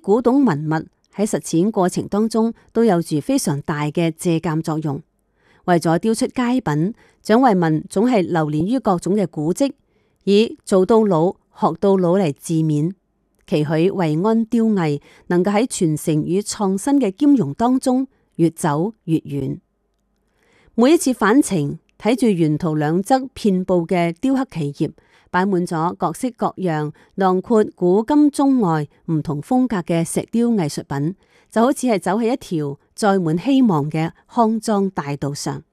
古董文物喺實踐過程當中都有住非常大嘅借鑒作用。為咗雕出佳品，蔣惠民總係流連於各種嘅古蹟，以做到老學到老嚟自勉，期許惠安雕藝能夠喺傳承與創新嘅兼容當中越走越遠。每一次返程，睇住沿途兩側遍佈嘅雕刻奇業，擺滿咗各式各樣、囊括古今中外唔同風格嘅石雕藝術品，就好似係走喺一條載滿希望嘅康莊大道上。